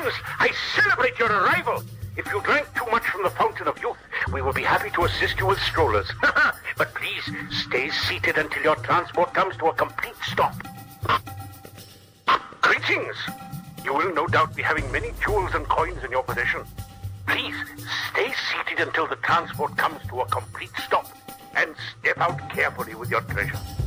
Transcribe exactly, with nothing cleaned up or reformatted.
Greetings! I celebrate your arrival! If you drank too much from the Fountain of Youth, we will be happy to assist you with strollers. But please, stay seated until your transport comes to a complete stop. Greetings! You will no doubt be having many jewels and coins in your possession. Please, stay seated until the transport comes to a complete stop, and step out carefully with your treasure.